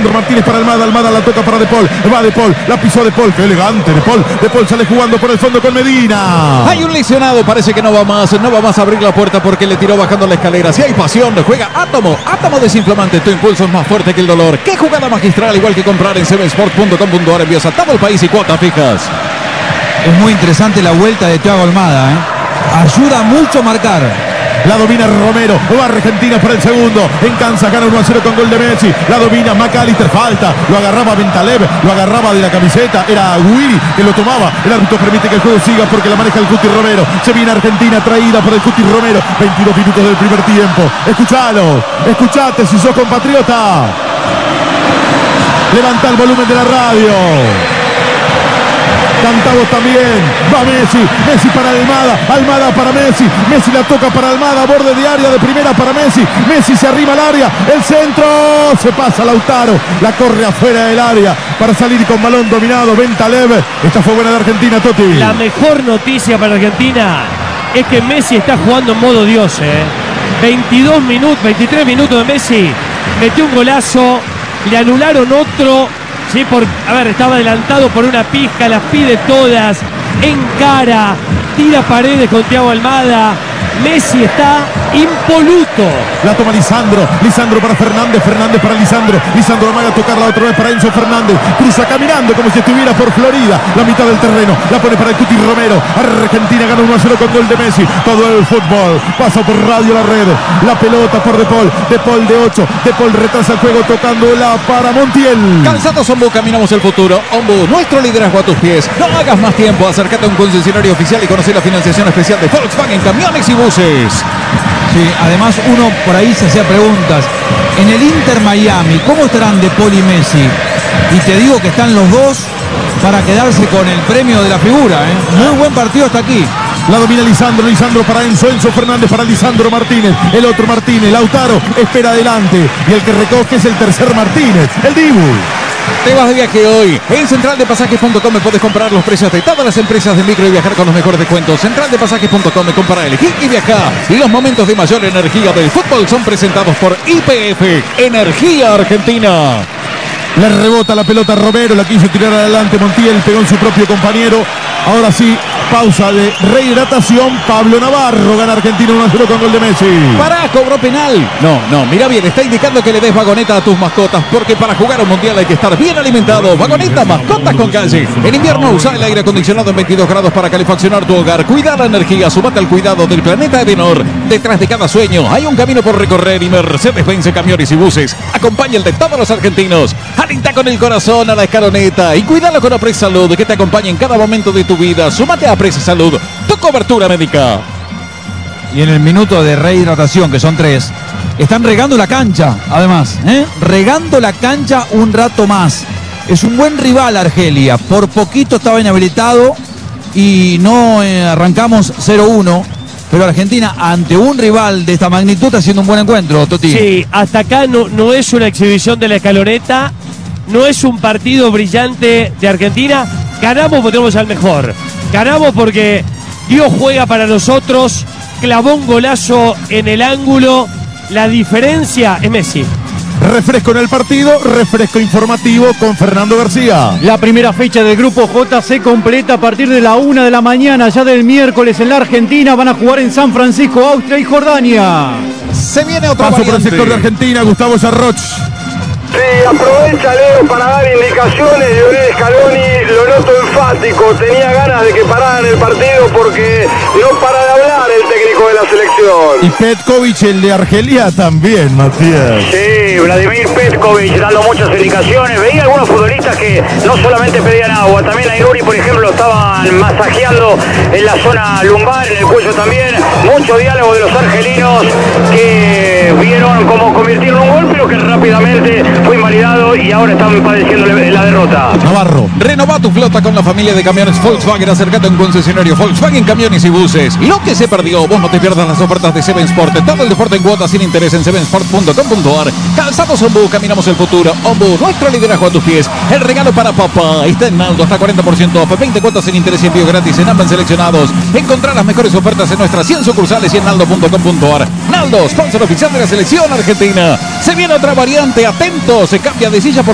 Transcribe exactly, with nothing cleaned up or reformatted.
Martínez para Almada, Almada la toca para De Paul, va De Paul, la pisó De Paul, qué elegante De Paul, De Paul sale jugando por el fondo con Medina. Hay un lesionado, parece que no va más, no va más a abrir la puerta porque le tiró bajando la escalera. Si hay pasión, juega Átomo, Átomo desinflamante, tu impulso es más fuerte que el dolor. Qué jugada magistral, igual que comprar en seven sport punto com punto a r, envíos a todo el país y cuotas fijas. Es muy interesante la vuelta de Thiago Almada, ¿eh? Ayuda mucho a marcar. La domina Romero, va Argentina para el segundo. En Kansas gana uno a cero con gol de Messi. La domina McAllister, falta. Lo agarraba Bentalev, lo agarraba de la camiseta. Era Willy que lo tomaba. El árbitro permite que el juego siga porque la maneja el Cuti Romero. Se viene Argentina traída por el Cuti Romero. veintidós minutos del primer tiempo. Escuchalo, escuchate si sos compatriota. Levanta el volumen de la radio. Cantamos también, va Messi, Messi para Almada, Almada para Messi, Messi la toca para Almada, borde de área de primera para Messi, Messi se arrima al área, el centro, se pasa Lautaro, la corre afuera del área para salir con balón dominado, Bentalev. Esta fue buena de Argentina, Toti. La mejor noticia para Argentina es que Messi está jugando en modo Dios, ¿eh? veintidós minutos, veintitrés minutos de Messi, metió un golazo, le anularon otro. Sí, por, a ver, estaba adelantado por una pizca, las pide todas, encara, tira paredes con Thiago Almada. Messi está impoluto. La toma Lisandro, Lisandro para Fernández, Fernández para Lisandro, Lisandro amaga a tocarla otra vez para Enzo Fernández, cruza caminando como si estuviera por Florida, la mitad del terreno, la pone para el Cuti Romero. Argentina gana uno a cero con gol de Messi. Todo el fútbol pasa por Radio La Red, la pelota por De Paul, De Paul de ocho, De Paul retrasa el juego tocándola para Montiel. Calzados Ombu, caminamos el futuro. Ombu, nuestro liderazgo a tus pies. No hagas más tiempo, acércate a un concesionario oficial y conoce la financiación especial de Volkswagen Camiones y Buses. Sí, además uno por ahí se hacía preguntas. En el Inter Miami, ¿cómo estarán De Paul y Messi? Y te digo que están los dos para quedarse con el premio de la figura, ¿eh? Muy buen partido hasta aquí. La domina Lisandro, Lisandro para Enzo, Enzo Fernández para Lisandro Martínez, el otro Martínez, Lautaro espera adelante y el que recoge es el tercer Martínez, el Dibu. Te vas de viaje hoy. En central de pasajes punto com puedes comprar los precios de todas las empresas de micro y viajar con los mejores descuentos. central de pasajes punto com, compra, elegir y viajar. Y los momentos de mayor energía del fútbol son presentados por I P F, Energía Argentina. Le rebota la pelota a Romero, la quiso tirar adelante Montiel, pegó en su propio compañero. Ahora sí, pausa de rehidratación. Pablo Navarro gana Argentina uno a cero con gol de Messi. Pará, cobró penal. No, no, mira bien, está indicando que le des vagoneta a tus mascotas, porque para jugar un mundial hay que estar bien alimentado. Vagoneta, mascotas con calle. En invierno usa el aire acondicionado en veintidós grados para calefaccionar tu hogar. Cuida la energía, sumate al cuidado del planeta Edenor. Detrás de cada sueño hay un camino por recorrer y Mercedes-Benz Camiones y Buses acompaña el de todos los argentinos. Alenta con el corazón a la escaloneta y cuídalo con Apres Salud, que te acompaña en cada momento de tu vida. Súmate a Apres Salud, tu cobertura médica. Y en el minuto de rehidratación, que son tres, están regando la cancha, además, ¿eh? regando la cancha un rato más. Es un buen rival Argelia, por poquito estaba inhabilitado y no eh, arrancamos cero uno. Pero Argentina, ante un rival de esta magnitud, está haciendo un buen encuentro, Toti. Sí, hasta acá no, no es una exhibición de la escaloneta, no es un partido brillante de Argentina. Ganamos porque tenemos al mejor. Ganamos porque Dios juega para nosotros, clavó un golazo en el ángulo. La diferencia es Messi. Refresco en el partido, refresco informativo con Fernando García. La primera fecha del Grupo J se completa a partir de la una de la mañana, ya del miércoles en la Argentina. Van a jugar en San Francisco, Austria y Jordania. Se viene otra Paso variante. por el sector de Argentina, Gustavo Sarroch. Sí, aprovecha Leo para dar indicaciones. Lionel Scaloni lo noto enfático, tenía ganas de que pararan el partido porque no para de hablar el técnico de la selección. Y Petkovic, el de Argelia, también, Matías. Sí, Vladimir Petkovic dando muchas indicaciones. Veía algunos futbolistas que no solamente pedían agua, también a Iruri, por ejemplo, estaban masajeando en la zona lumbar, en el cuello también. Mucho diálogo de los argelinos que vieron cómo convirtieron un gol, pero que rápidamente fue invalidado y ahora están padeciendo la derrota. Navarro. Renova tu flota con la familia de camiones Volkswagen. Acércate a un concesionario Volkswagen Camiones y Buses. Lo que se perdió, vos no te pierdas las ofertas de Seven Sport. Todo el deporte en cuotas sin interés en seven sport punto com punto a r. Calzados Ombu, caminamos el futuro. Ombu, nuestro liderazgo a tus pies. El regalo para papá está en Naldo, hasta cuarenta por ciento off. veinte cuotas sin interés y envío gratis en ambas seleccionados. Encontrá las mejores ofertas en nuestras cien sucursales y en naldo punto com punto a r. Naldo, sponsor oficial de la selección argentina. Se viene otra variante, atento. Se cambia de silla